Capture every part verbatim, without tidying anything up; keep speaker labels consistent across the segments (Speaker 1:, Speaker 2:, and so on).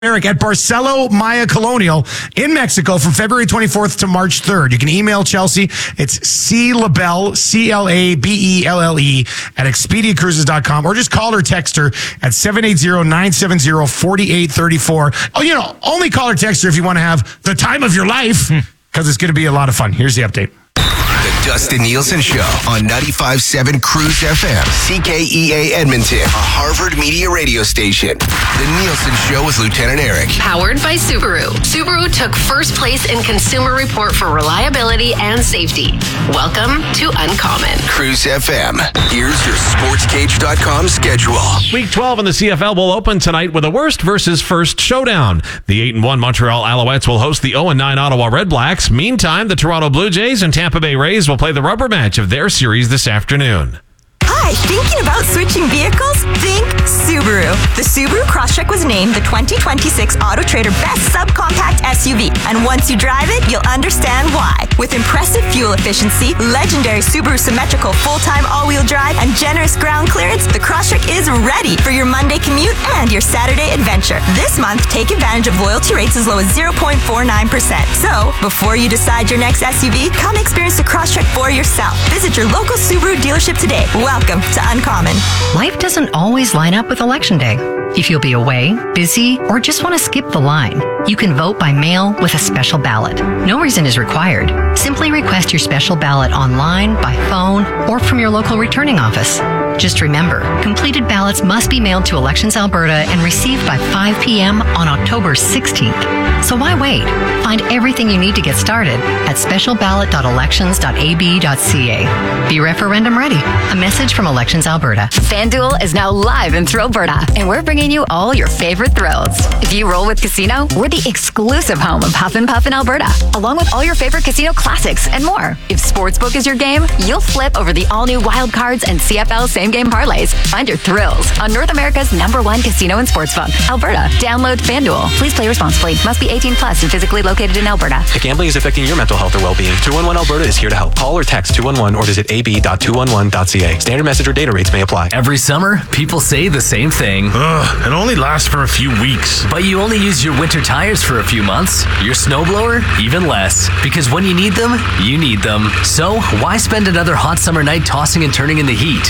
Speaker 1: Eric at Barcelo Maya Colonial in Mexico from February twenty-fourth to March third. You can email Chelsea. It's C Labelle, C L A B E L L E at Expedia Cruises dot com, or just call or text her at seven eight zero, nine seven zero, four eight three four. Oh, you know, only call or text her if you want to have the time of your life, because it's going to be a lot of fun. Here's the update.
Speaker 2: The Dustin Nielsen Show on ninety-five point seven Cruise F M, C K E A Edmonton, a Harvard Media radio station. The Nielsen Show with Lieutenant Eric.
Speaker 3: Powered by Subaru. Subaru took first place in Consumer Report for reliability and safety. Welcome to Uncommon.
Speaker 2: Cruise F M. Here's your sports cage dot com schedule.
Speaker 4: Week twelve in the C F L will open tonight with a worst versus first showdown. The eight and one Montreal Alouettes will host the oh and nine Ottawa Red Blacks. Meantime, the Toronto Blue Jays and Tampa Bay Rays will play the rubber match of their series this afternoon.
Speaker 5: Hi, thinking about switching vehicles? Think Subaru. The Subaru Crosstrek was named the twenty twenty-six Auto Trader Best Subcompact S U V. And once you drive it, you'll understand why. With impressive fuel efficiency, legendary Subaru symmetrical full-time all-wheel drive, and generous ground clearance, the Crosstrek is ready for your Monday commute and your Saturday adventure. This month, take advantage of loyalty rates as low as zero point four nine percent. So, before you decide your next S U V, come experience the Crosstrek for yourself. Visit your local Subaru dealership today. Welcome to Uncommon.
Speaker 6: Life doesn't always line up with Election Day. If you'll be away, busy, or just want to skip the line, you can vote by mail with a special ballot. No reason is required. Simply request your special ballot online, by phone, or from your local returning office. Just remember, completed ballots must be mailed to Elections Alberta and received by five p.m. on October sixteenth. So why wait? Find everything you need to get started at special ballot dot elections dot a b dot c a. Be referendum ready. A message from Elections Alberta.
Speaker 7: FanDuel is now live in Thrillberta, and we're bringing you all your favorite thrills. If you roll with Casino, we're the exclusive home of Huff and Puff in Alberta, along with all your favorite casino classics and more. If Sportsbook is your game, you'll flip over the all-new Wild Cards and C F L same-game parlays. Find your thrills on North America's number one casino and sportsbook, Alberta. Download FanDuel. Please play responsibly. Must be eighteen plus and physically located in Alberta.
Speaker 8: If gambling is affecting your mental health or well-being, two one one Alberta is here to help. Call or text two one one or visit a b dot two one one dot c a. Standard message or data rates may apply.
Speaker 9: Every summer, people say the same thing.
Speaker 10: Ugh, it only lasts for a few weeks.
Speaker 9: But you only use your winter tires for a few months. Your snowblower, even less. Because when you need them, you need them. So, why spend another hot summer night tossing and turning in the heat?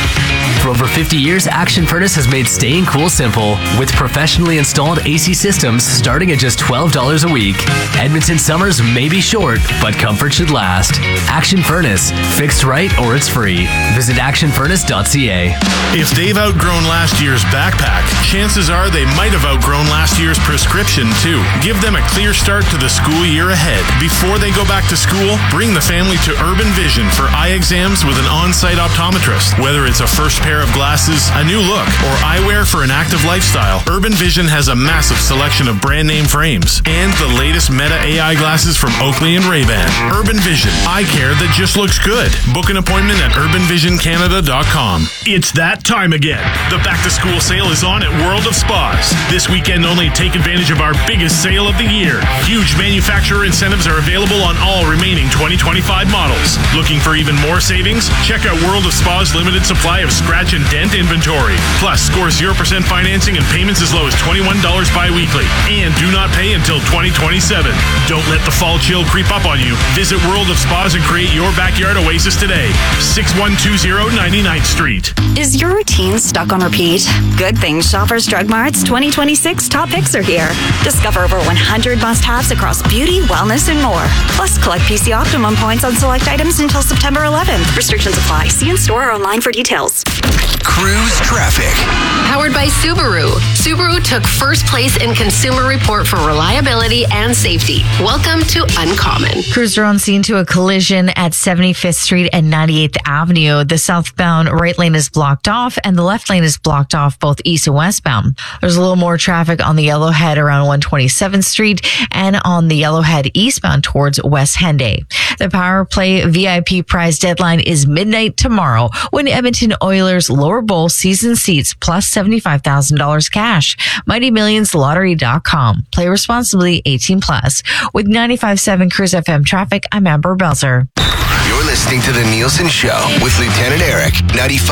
Speaker 9: For over fifty years, Action Furnace has made staying cool simple, with professionally installed A C systems starting at just twelve dollars a week. Edmonton summers may be short, but comfort should last. Action Furnace. Fixed right or it's free. Visit action furnace dot c a.
Speaker 10: If they've outgrown last year's backpack, chances are they might have outgrown last year's prescription too. Give them a clear start to the school year ahead. Before they go back to school, bring the family to Urban Vision for eye exams with an on-site optometrist. Whether it's a first pair of glasses, a new look, or eyewear for an active lifestyle, Urban Vision has a massive selection of brand name frames and the latest Meta A I glasses from Oakley and Ray-Ban. Urban Vision, eye care that just looks good. Book an appointment at urban vision canada dot com. It's that time again. The back-to-school sale is on at World of Spas. This weekend only, take advantage of our biggest sale of the year. Huge manufacturer incentives are available on all remaining twenty twenty-five models. Looking for even more savings? Check out World of Spas' limited supply of scratch and dent inventory. Plus, score zero percent financing and payments as low as twenty-one dollars bi-weekly. And do not pay until twenty twenty-seven. Don't let the fall chill creep up on you. Visit World of Spas and create your backyard oasis today. six one two zero ninety-ninth Street.
Speaker 7: Is your routine stuck on repeat? Good thing Shoppers Drug Mart's twenty twenty-six top picks are here. Discover over one hundred must-haves across beauty, wellness, and more. Plus, collect P C Optimum points on select items until September eleventh. Restrictions apply. See in store or online for details.
Speaker 2: Cruise traffic.
Speaker 3: Powered by Subaru. Subaru took first place in Consumer Report for reliability and safety. Welcome to Uncommon.
Speaker 11: Crews are on scene to a collision at seventy-fifth Street and ninety-eighth Avenue. The southbound right lane is blocked off and the left lane is blocked off both east and westbound. There's a little more traffic on the Yellowhead around one twenty-seventh Street and on the Yellowhead eastbound towards West Henday. The Power Play V I P prize deadline is midnight tomorrow when Edmonton Oilers Lower Bowl season seats plus seventy-five thousand dollars cash. Mighty Millions Lottery dot com. Play responsibly, eighteen plus. With ninety-five point seven Cruise F M traffic, I'm Amber Belzer.
Speaker 2: You're listening to The Nielsen Show with Lieutenant Eric, ninety-five